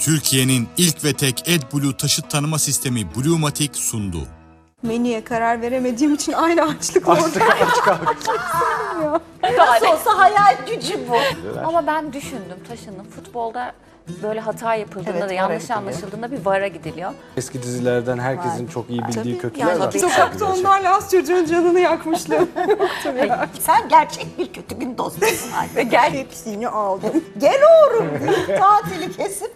Türkiye'nin ilk ve tek AdBlue taşıt tanıma sistemi Bluematic sundu. Menüye karar veremediğim için aynı açlık orada. Nasıl olsa hayal gücü bu. Ama ben düşündüm, taşındım. Futbolda böyle hata yapıldığında Evet, da VAR'a yanlış gidiliyor. anlaşıldığında bir VAR'a gidiliyor. Eski dizilerden herkesin çok iyi bildiği Tabii. kötüler Yani var. tabii. Sokakta onlarla az çocuğun canını yakmışlığım. Sen gerçek bir kötü gün dostusun. Ve hepsini aldım. Gel oğlum, tatili kesip